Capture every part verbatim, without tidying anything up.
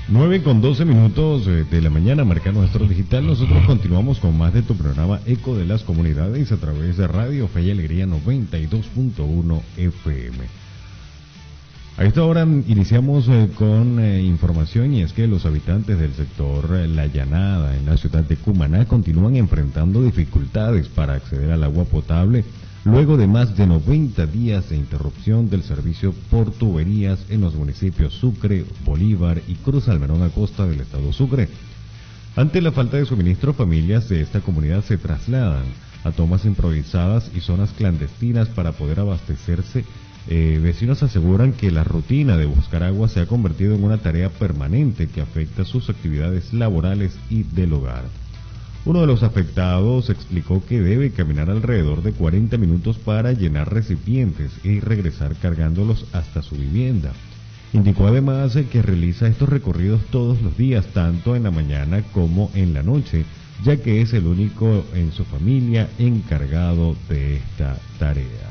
nueve con doce minutos de la mañana, marca nuestro digital. Nosotros continuamos con más de tu programa Eco de las Comunidades a través de Radio Fe y Alegría noventa y dos punto uno F M. A esta hora iniciamos eh, con eh, información, y es que los habitantes del sector eh, La Llanada en la ciudad de Cumaná continúan enfrentando dificultades para acceder al agua potable luego de más de noventa días de interrupción del servicio por tuberías en los municipios Sucre, Bolívar y Cruz Almerón Acosta del estado Sucre. Ante la falta de suministro, familias de esta comunidad se trasladan a tomas improvisadas y zonas clandestinas para poder abastecerse. Eh, vecinos aseguran que la rutina de buscar agua se ha convertido en una tarea permanente que afecta sus actividades laborales y del hogar. Uno de los afectados explicó que debe caminar alrededor de cuarenta minutos para llenar recipientes y regresar cargándolos hasta su vivienda. Indicó además que realiza estos recorridos todos los días, tanto en la mañana como en la noche, ya que es el único en su familia encargado de esta tarea.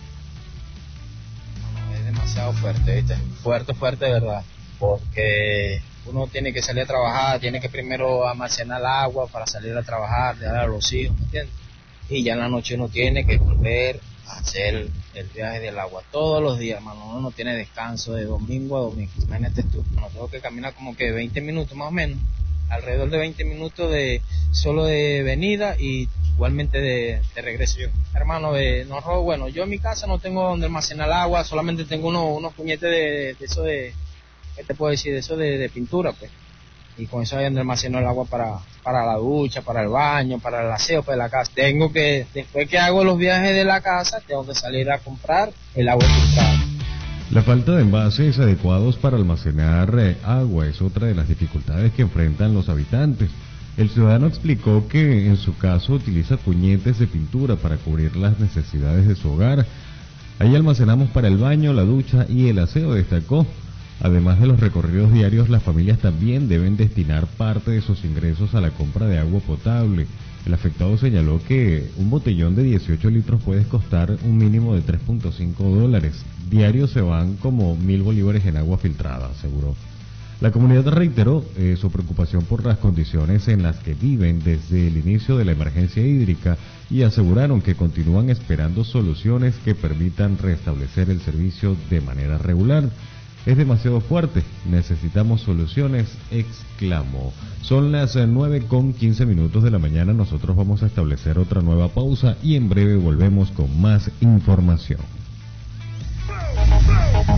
Demasiado fuerte, ¿viste? Fuerte, fuerte, de verdad, porque uno tiene que salir a trabajar, tiene que primero almacenar el agua para salir a trabajar, dejar a los hijos, ¿me entiendes? Y ya en la noche uno tiene que volver a hacer el viaje del agua todos los días, mano. Uno no tiene descanso de domingo a domingo. Imagínate tú, no tengo que caminar como que veinte minutos más o menos, alrededor de veinte minutos de solo de venida y igualmente de, de regreso. Yo, hermano, eh, no robo. Bueno, yo en mi casa no tengo donde almacenar el agua, solamente tengo unos, unos puñetes de, de eso de, ¿qué te puedo decir? De eso de, de pintura, pues. Y con eso hay donde almaceno el agua para, para la ducha, para el baño, para el aseo, para la casa. Tengo que, después que hago los viajes de la casa, tengo que salir a comprar el agua filtrada. La falta de envases adecuados para almacenar eh, agua es otra de las dificultades que enfrentan los habitantes. El ciudadano explicó que en su caso utiliza puñetes de pintura para cubrir las necesidades de su hogar. Ahí almacenamos para el baño, la ducha y el aseo, destacó. Además de los recorridos diarios, las familias también deben destinar parte de sus ingresos a la compra de agua potable. El afectado señaló que un botellón de dieciocho litros puede costar un mínimo de tres punto cinco dólares. Diarios se van como mil bolívares en agua filtrada, aseguró. La comunidad reiteró eh, su preocupación por las condiciones en las que viven desde el inicio de la emergencia hídrica y aseguraron que continúan esperando soluciones que permitan restablecer el servicio de manera regular. Es demasiado fuerte, necesitamos soluciones, exclamó. Son las nueve con quince minutos de la mañana, nosotros vamos a establecer otra nueva pausa y en breve volvemos con más información.